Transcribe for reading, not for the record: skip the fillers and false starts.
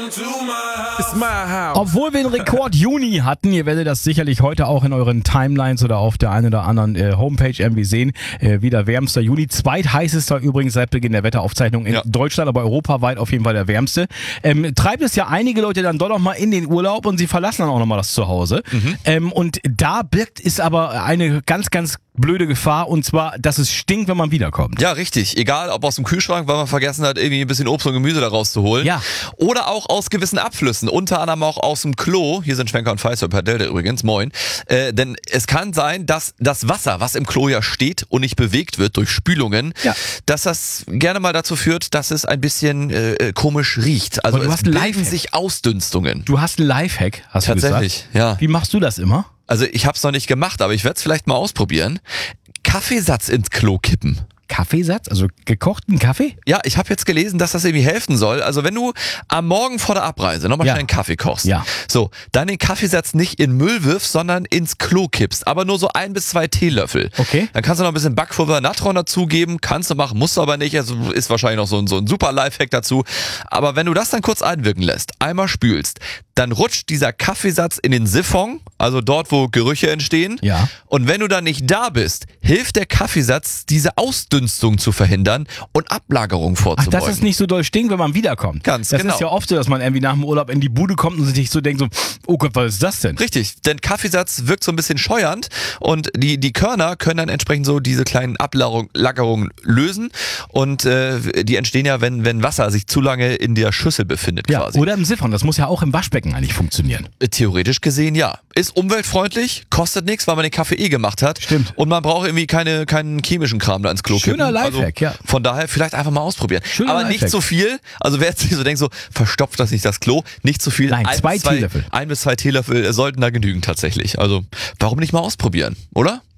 It's my house. Obwohl wir einen Rekord Juni hatten, ihr werdet das sicherlich heute auch in euren Timelines oder auf der einen oder anderen Homepage irgendwie sehen, wieder wärmster Juni, zweitheißester übrigens seit Beginn der Wetteraufzeichnung in Deutschland, aber europaweit auf jeden Fall der wärmste. Treibt es ja einige Leute dann doch noch mal in den Urlaub und sie verlassen dann auch noch mal das Zuhause. Und da birgt es aber eine ganz, ganz blöde Gefahr, und zwar, dass es stinkt, wenn man wiederkommt. Ja, richtig. Egal, ob aus dem Kühlschrank, weil man vergessen hat, irgendwie ein bisschen Obst und Gemüse da rauszuholen. Ja. Oder auch aus gewissen Abflüssen. Unter anderem auch aus dem Klo. Hier sind Schwenker und Feister per Delta übrigens. Moin. Denn es kann sein, dass das Wasser, was im Klo ja steht und nicht bewegt wird durch Spülungen, dass das gerne mal dazu führt, dass es ein bisschen komisch riecht. Also es bilden sich Ausdünstungen. Du hast einen Lifehack, hast du gesagt? Tatsächlich, ja. Wie machst du das immer? Also ich habe es noch nicht gemacht, aber ich werde es vielleicht mal ausprobieren. Kaffeesatz ins Klo kippen. Kaffeesatz? Also gekochten Kaffee? Ja, ich habe jetzt gelesen, dass das irgendwie helfen soll. Also wenn du am Morgen vor der Abreise nochmal schnell einen Kaffee kochst, so, dann den Kaffeesatz nicht in Müll wirfst, sondern ins Klo kippst. Aber nur so 1 bis 2 Teelöffel. Okay. Dann kannst du noch ein bisschen Backpulver, Natron dazugeben. Kannst du machen, musst du aber nicht. Also ist wahrscheinlich noch so ein super Lifehack dazu. Aber wenn du das dann kurz einwirken lässt, einmal spülst, dann rutscht dieser Kaffeesatz in den Siphon, also dort, wo Gerüche entstehen. Ja. Und wenn du dann nicht da bist, hilft der Kaffeesatz, diese Ausdünstung zu verhindern und Ablagerung vorzubeugen. Ach, dass es nicht so doll stinkt, wenn man wiederkommt. Ganz das genau. ist ja oft so, dass man irgendwie nach dem Urlaub in die Bude kommt und sich so denkt, so, oh Gott, was ist das denn? Richtig, denn Kaffeesatz wirkt so ein bisschen scheuernd und die Körner können dann entsprechend so diese kleinen Ablagerungen lösen und die entstehen ja, wenn Wasser sich zu lange in der Schüssel befindet quasi. Oder im Siphon, das muss ja auch im Waschbecken eigentlich funktionieren. Theoretisch gesehen ja. Ist umweltfreundlich, kostet nichts, weil man den Kaffee gemacht hat. Stimmt. Und man braucht irgendwie keinen chemischen Kram da ins Klo kippen. Schöner Lifehack, also, von daher vielleicht einfach mal ausprobieren. Schöner Aber Lifehack. nicht zu viel. Also wer jetzt nicht so denkt, so verstopft das nicht das Klo, nicht zu viel. Nein, 2 Teelöffel. 1 bis 2 Teelöffel sollten da genügen tatsächlich. Also warum nicht mal ausprobieren, oder?